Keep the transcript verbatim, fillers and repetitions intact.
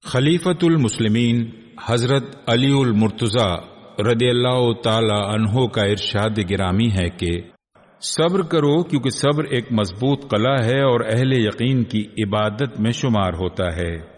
खलीफतुल मुस्लिमीन हजरत अलीउल मुर्तज़ा रदियल्लाहु ताला अन्हो का इरशाद गिरामी है कि सब्र करो क्योंकि सब्र एक मजबूत कला है और अहले यकीन की इबादत में शुमार होता है।